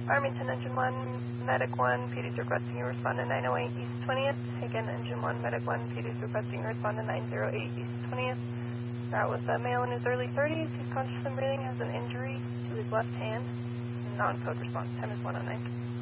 Farmington Engine 1, Medic 1, PD's requesting you respond to 908 East 20th. Again, Engine 1, Medic 1, PD's requesting you respond to 908 East 20th. That was a male in his early 30s. He's conscious and breathing, has an injury to his left hand. Non-code response. Time is 109.